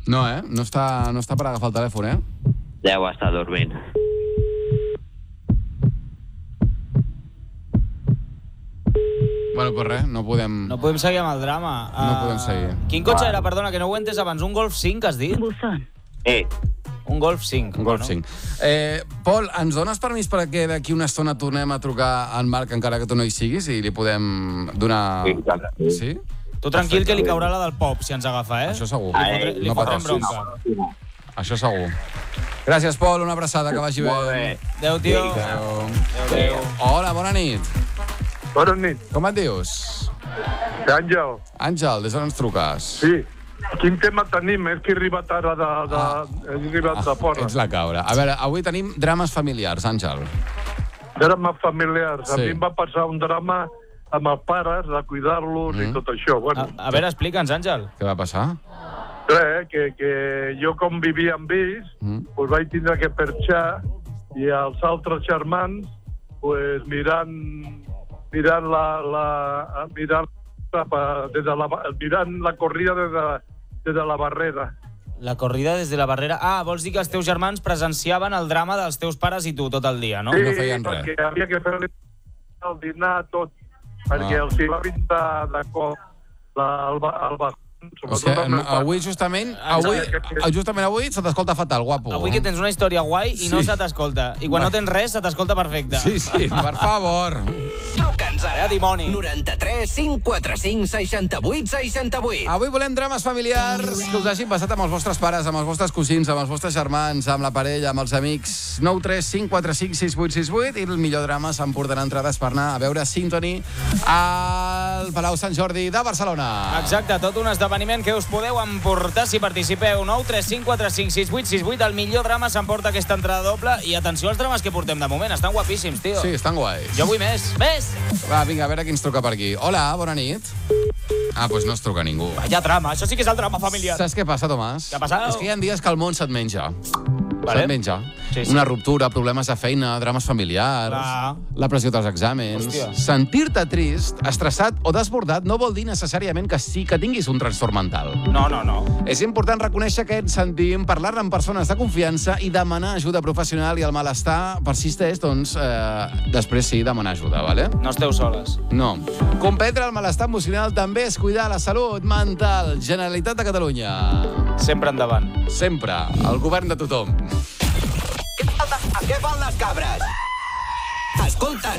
No, no està per agafar el telèfon, Deu estar dormint. Bueno, pues res, no podem... No podem seguir amb el drama. No podem seguir. Quin cotxe era? Perdona, que no ho he entès abans. Un Golf 5, has dit? Buzón. Un Golf 5. Un Golf 5. Pol, ens dones permís perquè d'aquí una estona tornem a trucar al Marc, encara que tu no hi siguis, i li podem donar... Sí? Tu tranquil, que li caurà la del pop, si ens agafa, Això segur. Li fotrem bronca. Això segur. Gràcies, Pol, una abraçada, que vagi bé. Molt bé. Adéu, tio. Adéu. Hola, bona nit. Bona nit. Com et dius? Àngel. Àngel, des d'on ens truques? Sí. Quin tema tenim? És que he arribat ara he arribat de fora. Ets la cabra. A veure, avui tenim drames familiars, Àngel. Drames familiars. A Sí. mi em va passar un drama amb els pares, de cuidar-los i tot això. Bueno, A veure, explica'ns, Àngel. Què va passar? res, que jo com vivia amb ells, doncs vaig tindre que perxar i els altres germans mirant la corrida des de la barrera. La corrida des de la barrera... Ah, vols dir que els teus germans presenciaven el drama dels teus pares i tu tot el dia, no? Sí, No feien res. perquè havia que fer el dinar, tot, perquè els hi va pintar de cop el bastó. O sigui, avui justament avui se t'escolta fatal, guapo. Avui que tens una història guai i no se t'escolta. I quan no tens res, se t'escolta perfecte. Sí, per favor. Truca'ns ara, dimoni. 93 545 68 68. Avui volem drames familiars que us hagin passat amb els vostres pares, amb els vostres cosins, amb els vostres germans, amb la parella, amb els amics. 93 545 6868 i el millor drama s'emportarà entrades per anar a veure Symphony al Palau Sant Jordi de Barcelona. Exacte, tot un esdeveniment que us podeu emportar si participeu. 9 3 5 4 5 6 8 6 8. El millor drama s'emporta aquesta entrada doble. I atenció als drames que portem de moment. Estan guapíssims, tio. Sí, estan guais. Jo vull més. Més! Va, vinga, a veure qui ens truca per aquí. Hola, bona nit. Ah, doncs no es truca ningú. Vaya drama, això sí que és el drama familiar. Saps què passa, Tomàs? Què ha passat? És que hi ha dies que el món se't menja. Vale. Se't menja. Sí. Una ruptura, problemes de feina, drames familiars, Clar. la pressió dels exàmens... Hòstia. Sentir-te trist, estressat o desbordat no vol dir necessàriament que sí que tinguis un trastorn mental. No. És important reconèixer que ens sentim, parlar-ne amb persones de confiança i demanar ajuda professional, i el malestar persisteix, doncs, després sí, demanar ajuda, vale? No esteu soles. No. Comprendre el malestar emocional també és cuidar la salut mental. Generalitat de Catalunya. Sempre endavant. Sempre. El govern de tothom. Què fan les cabres? Escolta,